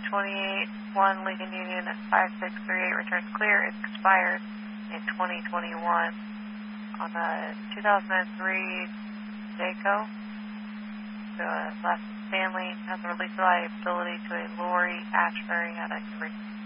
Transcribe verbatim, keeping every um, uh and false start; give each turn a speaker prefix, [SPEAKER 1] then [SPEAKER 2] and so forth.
[SPEAKER 1] twenty-eight one Lincoln Union five six three eight returns clear. It expired in twenty twenty-one. On the two thousand three Jayco, the last Stanley has a release liability to a Lori Ashbury out of